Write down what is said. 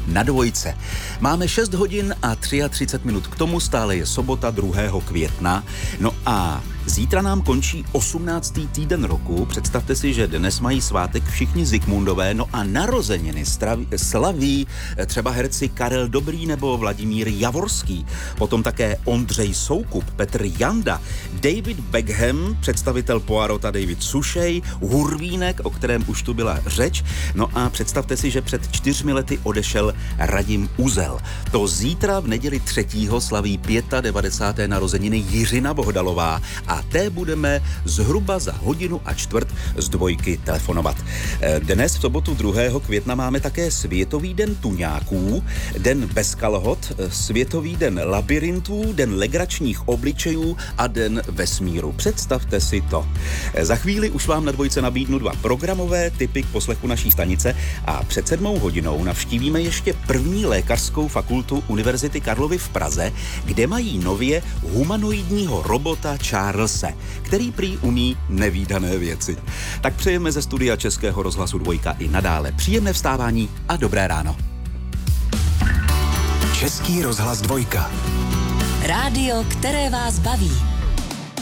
na Dvojce. Máme 6 hodin a 33 minut k tomu, stále je sobota 2. května. No a zítra nám končí 18. týden roku. Představte si, že dnes mají svátek všichni Zikmundové, no a narozeniny slaví třeba herci Karel Dobrý nebo Vladimír Javorský. Potom také Ondřej Soukup, Petr Janda, David Beckham, představitel Poirota David Sušej, Hurvínek, o kterém už tu byla řeč. No a představte si, že před 4 lety odešel Radim Uzel. To zítra v neděli 3. slaví 95. narozeniny Jiřina Bohdalová a té budeme zhruba za 1:15 z Dvojky telefonovat. Dnes v sobotu 2. května máme také Světový den tuňáků, den bez kalhot, Světový den labyrintů, den legračních obličejů a den vesmíru. Představte si to. Za chvíli už vám na Dvojce nabídnu 2 programové tipy k poslechu naší stanice a před 7 hodinou navštívíme ještě první lékařskou fakultu Univerzity Karlovy v Praze, kde mají nově humanoidního robota Charlese, který prý umí nevídané věci. Tak přejeme ze studia Českého rozhlasu Dvojka i nadále příjemné vstávání a dobré ráno. Český rozhlas Dvojka. Rádio, které vás baví.